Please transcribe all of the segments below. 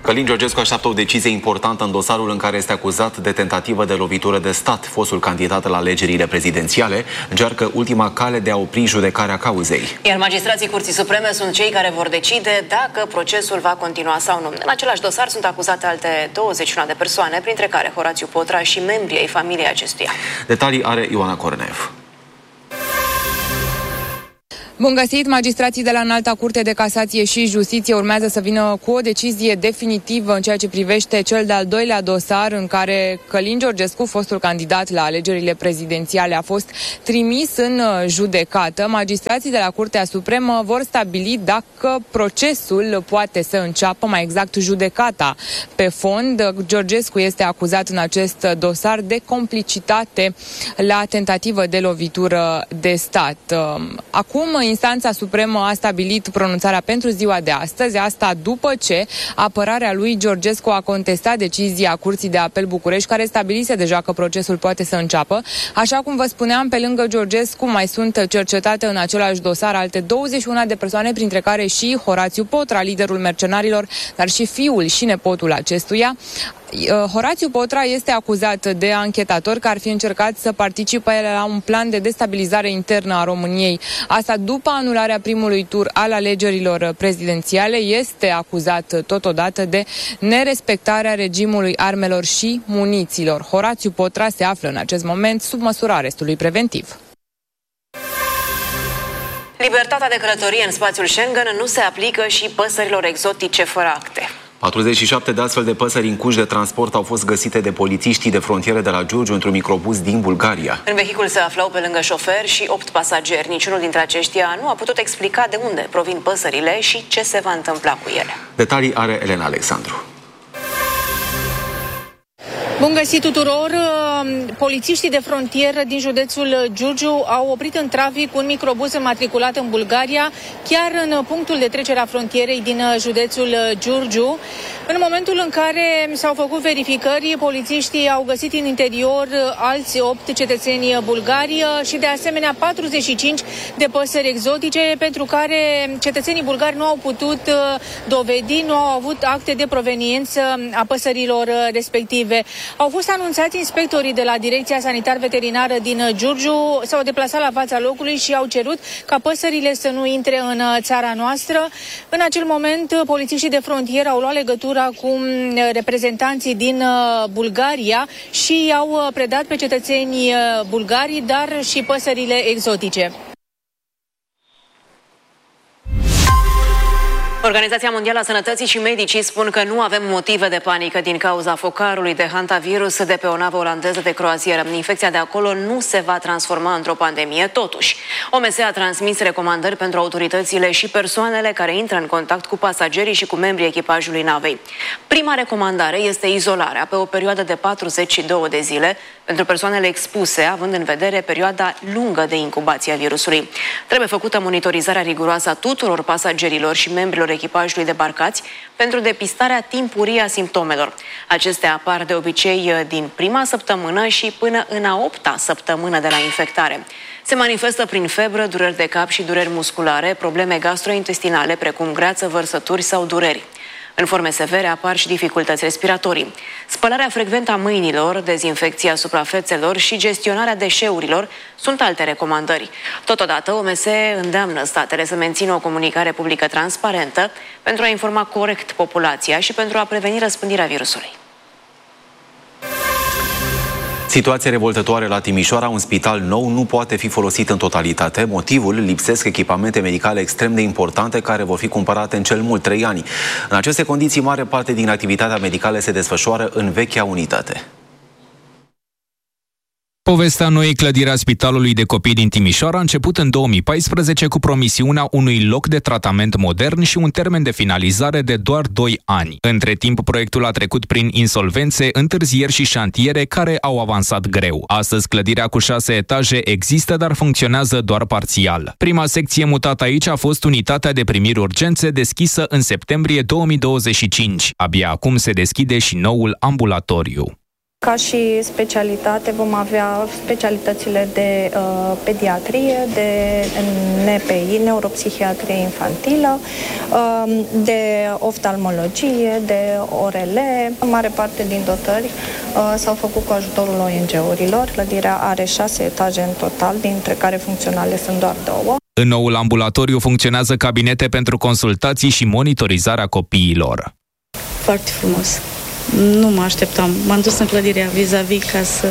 Călin Georgescu așteaptă o decizie importantă în dosarul în care este acuzat de tentativă de lovitură de stat. Fostul candidat la alegerile prezidențiale încearcă ultima cale de a opri judecarea cauzei. Iar magistrații Curții Supreme sunt cei care vor decide dacă procesul va continua sau nu. În același dosar sunt acuzate alte 21 de persoane, printre care Horațiu Potra și membrii ai familiei acestuia. Detalii are Ioana Cornev. Bun găsit! Magistrații de la Înalta Curte de Casație și Justiție urmează să vină cu o decizie definitivă în ceea ce privește cel de-al doilea dosar în care Călin Georgescu, fostul candidat la alegerile prezidențiale, a fost trimis în judecată. Magistrații de la Curtea Supremă vor stabili dacă procesul poate să înceapă, mai exact judecata pe fond. Georgescu este acuzat în acest dosar de complicitate la tentativă de lovitură de stat. Acum, Instanța Supremă a stabilit pronunțarea pentru ziua de astăzi, asta după ce apărarea lui Georgescu a contestat decizia Curții de Apel București, care stabilise deja că procesul poate să înceapă. Așa cum vă spuneam, pe lângă Georgescu mai sunt cercetate în același dosar alte 21 de persoane, printre care și Horațiu Potra, liderul mercenarilor, dar și fiul și nepotul acestuia. Horațiu Potra este acuzat de anchetatori că ar fi încercat să participe la un plan de destabilizare internă a României. Asta după anularea primului tur al alegerilor prezidențiale. Este acuzat totodată de nerespectarea regimului armelor și muniților. Horațiu Potra se află în acest moment sub măsura arestului preventiv. Libertatea de călătorie în spațiul Schengen nu se aplică și păsărilor exotice fără acte. 47 de astfel de păsări în cuși de transport au fost găsite de polițiștii de frontieră de la Giurgiu într-un microbuz din Bulgaria. În vehicul se aflau pe lângă șofer și 8 pasageri. Niciunul dintre aceștia nu a putut explica de unde provin păsările și ce se va întâmpla cu ele. Detalii are Elena Alexandru. Bun găsit tuturor! Polițiștii de frontieră din județul Giurgiu au oprit în trafic un microbuz înmatriculat în Bulgaria, chiar în punctul de trecere a frontierei din județul Giurgiu. În momentul în care s-au făcut verificări, polițiștii au găsit în interior alți 8 cetățeni bulgari și de asemenea 45 de păsări exotice, pentru care cetățenii bulgari nu au putut dovedi, nu au avut acte de proveniență a păsărilor respective. Au fost anunțați inspectorii de la Direcția Sanitar-Veterinară din Giurgiu, s-au deplasat la fața locului și au cerut ca păsările să nu intre în țara noastră. În acel moment, polițiștii de frontieră au luat legătura cu reprezentanții din Bulgaria și au predat pe cetățenii bulgari, dar și păsările exotice. Organizația Mondială a Sănătății și medicii spun că nu avem motive de panică din cauza focarului de hantavirus de pe o navă olandeză de croazieră. Infecția de acolo nu se va transforma într-o pandemie. Totuși, OMS a transmis recomandări pentru autoritățile și persoanele care intră în contact cu pasagerii și cu membrii echipajului navei. Prima recomandare este izolarea pe o perioadă de 42 de zile pentru persoanele expuse, având în vedere perioada lungă de incubație a virusului. Trebuie făcută monitorizarea riguroasă a tuturor pasagerilor și membrilor echipajului debarcați pentru depistarea timpurie a simptomelor. Acestea apar de obicei din prima săptămână și până în a 8-a săptămână de la infectare. Se manifestă prin febră, dureri de cap și dureri musculare, probleme gastrointestinale precum greață, vărsături sau dureri. În forme severe apar și dificultăți respiratorii. Spălarea frecventă a mâinilor, dezinfecția suprafețelor și gestionarea deșeurilor sunt alte recomandări. Totodată, OMS îndeamnă statele să mențină o comunicare publică transparentă pentru a informa corect populația și pentru a preveni răspândirea virusului. Situație revoltătoare la Timișoara, un spital nou nu poate fi folosit în totalitate. Motivul, lipsesc echipamente medicale extrem de importante care vor fi cumpărate în cel mult 3 ani. În aceste condiții, mare parte din activitatea medicală se desfășoară în vechea unitate. Povestea noii clădiri a Spitalului de Copii din Timișoara a început în 2014 cu promisiunea unui loc de tratament modern și un termen de finalizare de doar 2 ani. Între timp, proiectul a trecut prin insolvențe, întârzieri și șantiere care au avansat greu. Astăzi, clădirea cu 6 etaje există, dar funcționează doar parțial. Prima secție mutată aici a fost unitatea de primiri urgențe, deschisă în septembrie 2025. Abia acum se deschide și noul ambulatoriu. Ca și specialitate vom avea specialitățile de pediatrie, de NPI, neuropsihiatrie infantilă, de oftalmologie, de ORL. Mare parte din dotări s-au făcut cu ajutorul ONG-urilor. Clădirea are 6 etaje în total, dintre care funcționale sunt doar 2. În noul ambulatoriu funcționează cabinete pentru consultații și monitorizarea copiilor. Foarte frumos. Nu mă așteptam. M-am dus în clădirea vis-a-vis ca să...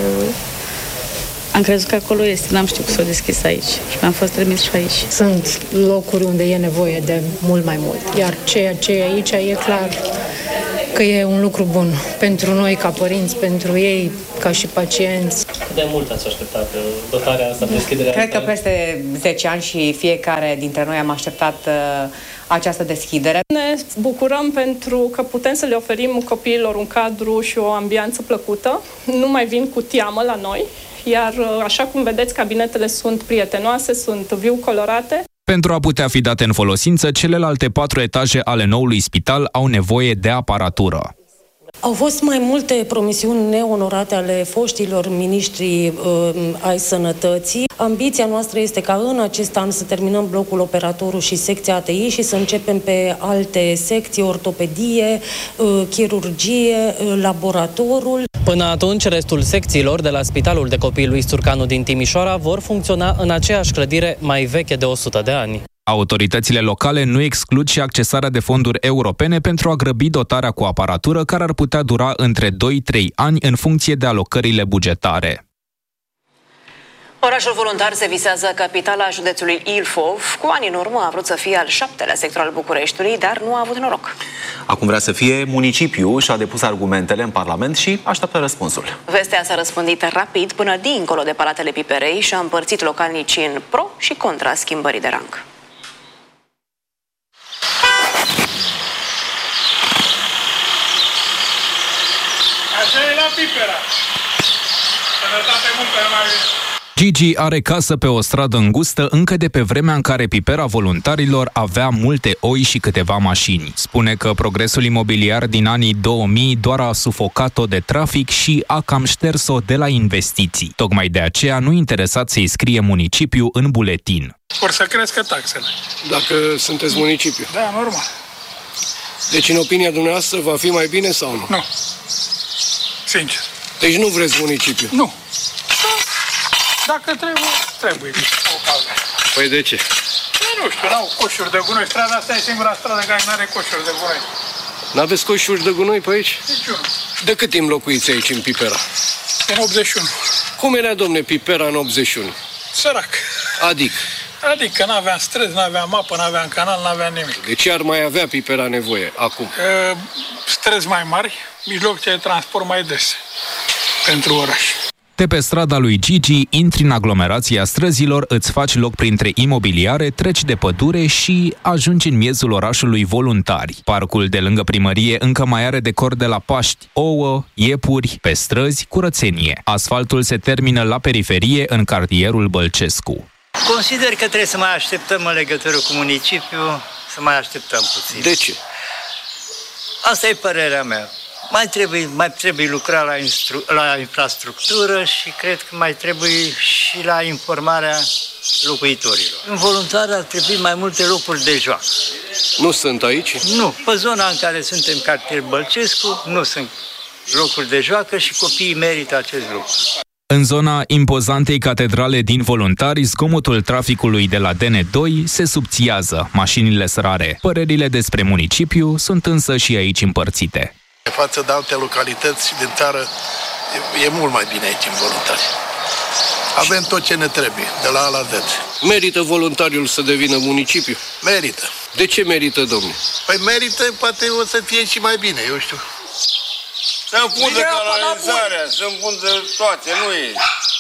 Am crezut că acolo este, n-am știut că s-o deschis aici și am fost trimis și aici. Sunt locuri unde e nevoie de mult mai mult, iar ceea ce e aici e clar că e un lucru bun pentru noi ca părinți, pentru ei ca și pacienți. Cât de mult ați așteptat dotarea asta, deschiderea Cred că peste 10 ani și fiecare dintre noi am așteptat această deschidere. Ne bucurăm pentru că putem să le oferim copiilor un cadru și o ambianță plăcută. Nu mai vin cu teamă la noi, iar așa cum vedeți, cabinetele sunt prietenoase, sunt viu colorate. Pentru a putea fi date în folosință, celelalte 4 etaje ale noului spital au nevoie de aparatură. Au fost mai multe promisiuni neonorate ale foștilor miniștri ai sănătății. Ambiția noastră este ca în acest an să terminăm blocul operatorul și secția ATI și să începem pe alte secții, ortopedie, chirurgie, laboratorul. Până atunci, restul secțiilor de la Spitalul de Copii lui Surcanu din Timișoara vor funcționa în aceeași clădire mai veche de 100 de ani. Autoritățile locale nu exclud și accesarea de fonduri europene pentru a grăbi dotarea cu aparatură care ar putea dura între 2-3 ani în funcție de alocările bugetare. Orașul Voluntar se visează capitala județului Ilfov. Cu ani în urmă a vrut să fie al 7-lea sector al Bucureștiului, dar nu a avut noroc. Acum vrea să fie municipiu și a depus argumentele în Parlament și așteaptă răspunsul. Vestea s-a răspândit rapid până dincolo de Palatele Piperei și a împărțit localnicii în pro și contra schimbării de rang. Așa e la Pipera. Sănătate multă, mai bine. Gigi are casă pe o stradă îngustă încă de pe vremea în care Pipera Voluntarilor avea multe oi și câteva mașini. Spune că progresul imobiliar din anii 2000 doar a sufocat-o de trafic și a cam șters-o de la investiții. Tocmai de aceea nu interesat să-i scrie municipiu în buletin. Vor să crească taxele. Dacă sunteți municipiu. Da, normal. Deci, în opinia dumneavoastră, va fi mai bine sau nu? Nu. Sincer. Deci nu vreți municipiu? Nu. Dacă trebuie. Păi de ce? Nu știu, n-au coșuri de gunoi. Strada asta e singura stradă care nu are coșuri de gunoi. N-aveți coșuri de gunoi pe aici? Niciunul. De cât timp locuiți aici, în Pipera? În 81. Cum era, domne, Pipera în 81? Sărac. Adică n-aveam străzi, n-aveam apă, n-aveam canal, n-aveam nimic. De ce ar mai avea Pipera nevoie acum? Străzi mai mari, mijloace de transport mai dese pentru oraș. De pe strada lui Gigi, intri în aglomerația străzilor, îți faci loc printre imobiliare, treci de pădure și ajungi în miezul orașului Voluntari. Parcul de lângă primărie încă mai are decor de la Paști, ouă, iepuri, pe străzi, curățenie. Asfaltul se termină la periferie, în cartierul Bălcescu. Consider că trebuie să mai așteptăm în legătură cu municipiul, să mai așteptăm puțin. De ce? Asta e părerea mea. Mai trebuie lucra la infrastructură și cred că mai trebuie și la informarea locuitorilor. În Voluntar ar trebui mai multe locuri de joacă. Nu sunt aici? Nu. Pe zona în care suntem, cartier Bălcescu, nu sunt locuri de joacă și copiii merită acest lucru. În zona impozantei catedrale din Voluntari, zgomotul traficului de la DN2 se subțiază, mașinile sunt rare. Părerile despre municipiu sunt însă și aici împărțite. Față de alte localități din țară, e mult mai bine aici în Voluntari. Avem tot ce ne trebuie, de la A la Z. Merită Voluntariul să devină municipiu? Merită. De ce merită, domnule? Păi merită, poate o să fie și mai bine, eu știu. Să-mi pună canalizarea, să-mi pună toate, nu e.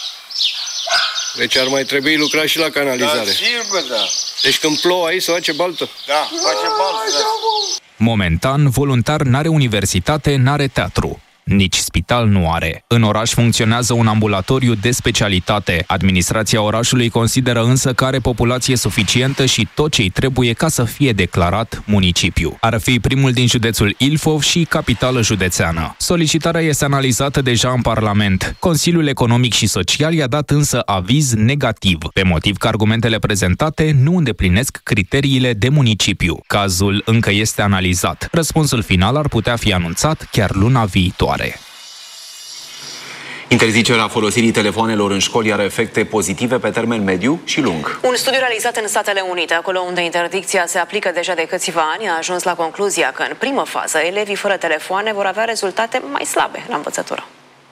Deci ar mai trebui lucra și la canalizare. Da, sigur, da. Deci când plouă aici se face baltă? Da, face baltă, da. Momentan, Voluntar n-are universitate, n-are teatru. nici spital nu are. În oraș funcționează un ambulatoriu de specialitate. Administrația orașului consideră însă că are populație suficientă și tot ce-i trebuie ca să fie declarat municipiu. Ar fi primul din județul Ilfov și capitală județeană. Solicitarea este analizată deja în Parlament. Consiliul Economic și Social i-a dat însă aviz negativ, pe motiv că argumentele prezentate nu îndeplinesc criteriile de municipiu. Cazul încă este analizat. Răspunsul final ar putea fi anunțat chiar luna viitoare. Interzicerea folosirii telefoanelor în școli are efecte pozitive pe termen mediu și lung. Un studiu realizat în Statele Unite, acolo unde interdicția se aplică deja de câțiva ani, a ajuns la concluzia că în primă fază elevii fără telefoane vor avea rezultate mai slabe la învățătură.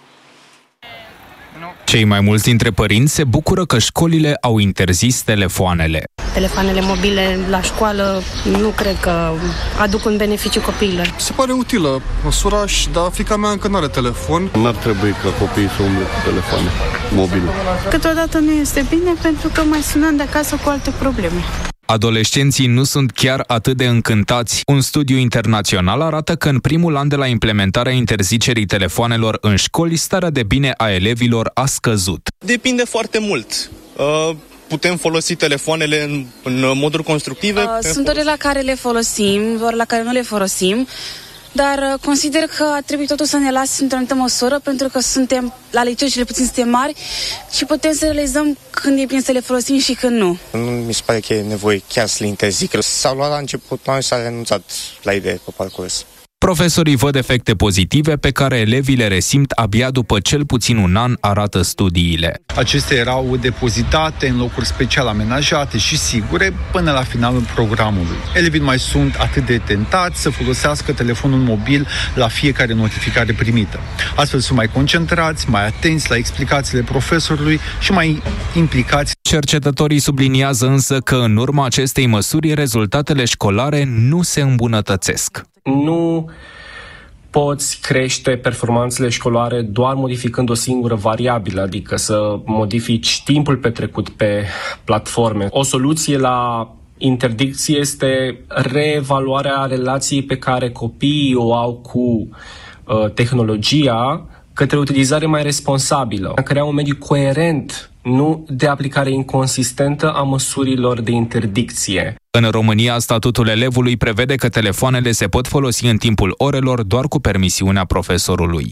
Cei mai mulți dintre părinți se bucură că școlile au interzis telefoanele. Telefoanele mobile la școală nu cred că aduc un beneficiu copiilor. Se pare utilă măsura, dar fiica mea încă nu are telefon. N-ar trebui ca copiii să umble cu telefoane mobile. Câteodată nu este bine pentru că mai sunăm de acasă cu alte probleme. Adolescenții nu sunt chiar atât de încântați. Un studiu internațional arată că în primul an de la implementarea interzicerii telefoanelor în școli, starea de bine a elevilor a scăzut. Depinde foarte mult. Putem folosi telefoanele în moduri constructive? Sunt ore la care le folosim, ore la care nu le folosim, dar consider că trebuie totuși să ne lase într-o anumită măsură, pentru că suntem, la liceu cel puțin suntem mari și putem să realizăm când e bine să le folosim și când nu. Nu mi se pare că e nevoie chiar să le interzică. S-a luat la început, și s-a renunțat la idee pe parcurs. Profesorii văd efecte pozitive pe care elevii le resimt abia după cel puțin un an, arată studiile. Acestea erau depozitate în locuri special amenajate și sigure până la finalul programului. Elevii mai sunt atât de tentați să folosească telefonul mobil la fiecare notificare primită. Astfel sunt mai concentrați, mai atenți la explicațiile profesorului și mai implicați. Cercetătorii subliniază însă că în urma acestei măsuri rezultatele școlare nu se îmbunătățesc. Nu poți crește performanțele școlare doar modificând o singură variabilă, adică să modifici timpul petrecut pe platforme. O soluție la interdicție este reevaluarea relației pe care copiii o au cu tehnologia către utilizare mai responsabilă, a crea un mediu coerent, nu de aplicare inconsistentă a măsurilor de interdicție. În România, statutul elevului prevede că telefoanele se pot folosi în timpul orelor doar cu permisiunea profesorului.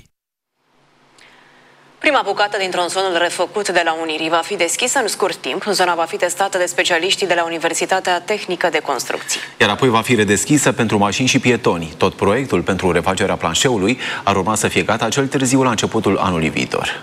Prima bucată din tronsonul refăcut de la Unirii va fi deschisă în scurt timp. Zona va fi testată de specialiștii de la Universitatea Tehnică de Construcții. Iar apoi va fi redeschisă pentru mașini și pietoni. Tot proiectul pentru refacerea planșeului ar urma să fie gata cel târziu la începutul anului viitor.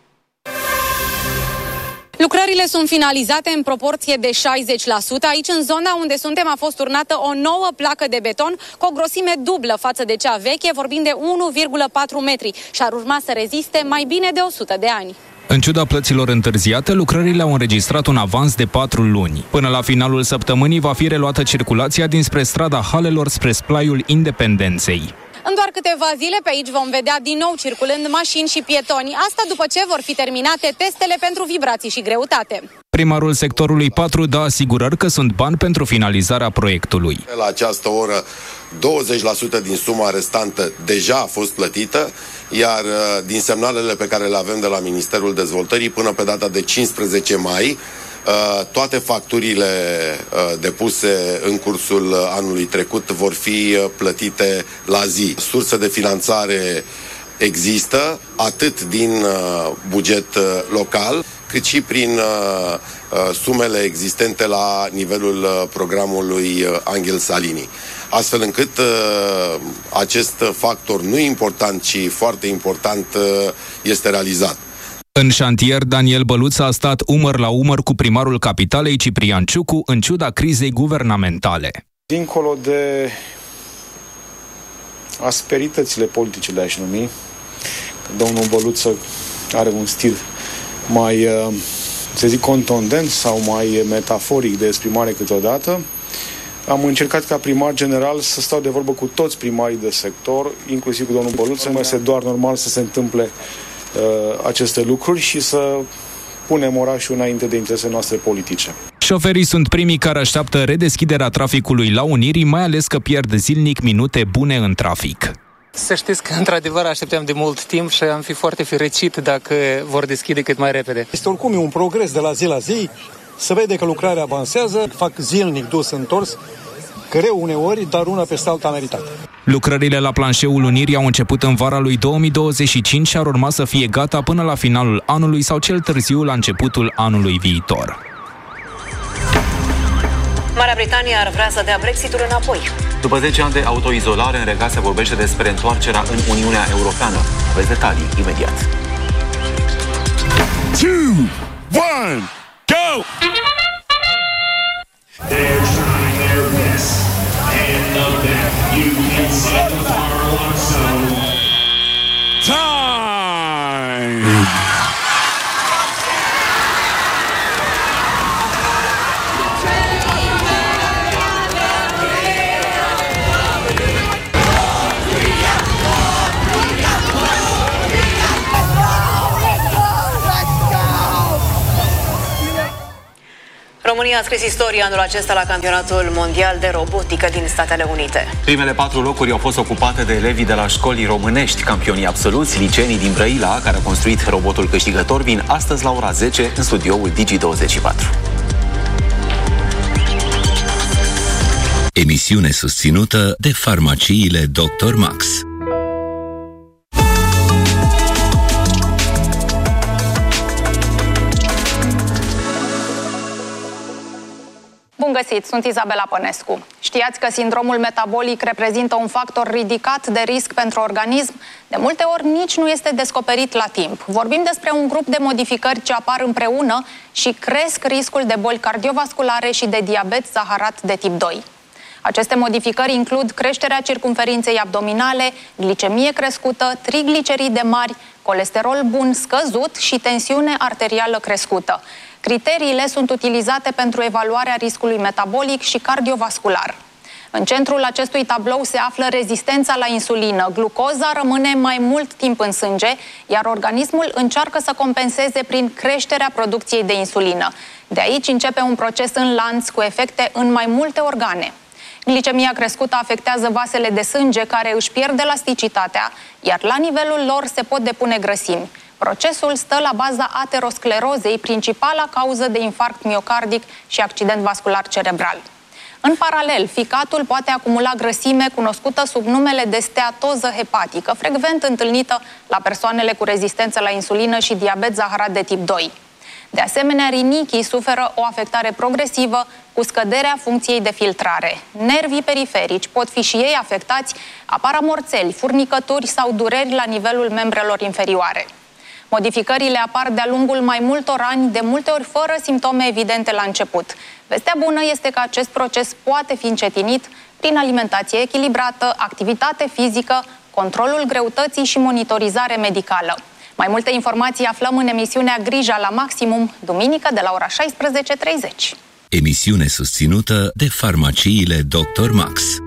Lucrările sunt finalizate în proporție de 60%. Aici, în zona unde suntem, a fost turnată o nouă placă de beton cu o grosime dublă față de cea veche, vorbind de 1,4 metri, și ar urma să reziste mai bine de 100 de ani. În ciuda plăților întârziate, lucrările au înregistrat un avans de 4 luni. Până la finalul săptămânii va fi reluată circulația dinspre strada Halelor spre Splaiul Independenței. În doar câteva zile pe aici vom vedea din nou circulând mașini și pietoni. Asta după ce vor fi terminate testele pentru vibrații și greutate. Primarul sectorului 4 dă asigurări că sunt bani pentru finalizarea proiectului. La această oră, 20% din suma restantă deja a fost plătită, iar din semnalele pe care le avem de la Ministerul Dezvoltării, până pe data de 15 mai, toate facturile depuse în cursul anului trecut vor fi plătite la zi. Surse de finanțare există, atât din buget local, cât și prin sumele existente la nivelul programului Angel Salini. Astfel încât acest factor nu important, ci foarte important, este realizat. În șantier, Daniel Băluț a stat umăr la umăr cu primarul capitalei Ciprian Ciucu în ciuda crizei guvernamentale. Dincolo de asperitățile politice, le-aș numi, domnul Băluț are un stil mai, să zic, contundent sau mai metaforic de exprimare câteodată. Am încercat ca primar general să stau de vorbă cu toți primarii de sector, inclusiv cu domnul Băluț. Este doar normal să se întâmple aceste lucruri și să punem orașul înainte de interesele noastre politice. Șoferii sunt primii care așteaptă redeschiderea traficului la Unirii, mai ales că pierd zilnic minute bune în trafic. Să știți că într-adevăr așteptam de mult timp și am fi foarte fericit dacă vor deschide cât mai repede. Este oricum un progres de la zi la zi, se vede că lucrarea avansează, fac zilnic dus întors, greu uneori, dar una peste alta meritată. Lucrările la planșeul Unirii au început în vara lui 2025 și ar urma să fie gata până la finalul anului sau cel târziu la începutul anului viitor. Marea Britanie ar vrea să dea Brexitul înapoi. După 10 ani de autoizolare, în Regat se vorbește despre întoarcerea în Uniunea Europeană. Aveți detalii imediat. 2, 1, go! They're trying their best, and know that you can set the fire on so. Time! România a scris istoria anul acesta la campionatul mondial de robotică din Statele Unite. Primele 4 locuri au fost ocupate de elevii de la școlii românești. Campionii absoluți, liceenii din Brăila, care au construit robotul câștigător, vin astăzi la ora 10 în studioul Digi24. Emisiune susținută de farmaciile Dr. Max. Bun găsit, sunt Izabela Pănescu. Știați că sindromul metabolic reprezintă un factor ridicat de risc pentru organism? De multe ori nici nu este descoperit la timp. Vorbim despre un grup de modificări ce apar împreună și cresc riscul de boli cardiovasculare și de diabet zaharat de tip 2. Aceste modificări includ creșterea circumferinței abdominale, glicemie crescută, trigliceride mari, colesterol bun scăzut și tensiune arterială crescută. Criteriile sunt utilizate pentru evaluarea riscului metabolic și cardiovascular. În centrul acestui tablou se află rezistența la insulină. Glucoza rămâne mai mult timp în sânge, iar organismul încearcă să compenseze prin creșterea producției de insulină. De aici începe un proces în lanț cu efecte în mai multe organe. Glicemia crescută afectează vasele de sânge care își pierd elasticitatea, iar la nivelul lor se pot depune grăsimi. Procesul stă la baza aterosclerozei, principala cauză de infarct miocardic și accident vascular cerebral. În paralel, ficatul poate acumula grăsime cunoscută sub numele de steatoză hepatică, frecvent întâlnită la persoanele cu rezistență la insulină și diabet zaharat de tip 2. De asemenea, rinichii suferă o afectare progresivă cu scăderea funcției de filtrare. Nervii periferici pot fi și ei afectați, apar amorțeli, furnicături sau dureri la nivelul membrelor inferioare. Modificările apar de-a lungul mai multor ani, de multe ori fără simptome evidente la început. Vestea bună este că acest proces poate fi încetinit prin alimentație echilibrată, activitate fizică, controlul greutății și monitorizare medicală. Mai multe informații aflăm în emisiunea Grija la Maximum, duminică de la ora 16:30. Emisiune susținută de farmaciile Dr. Max.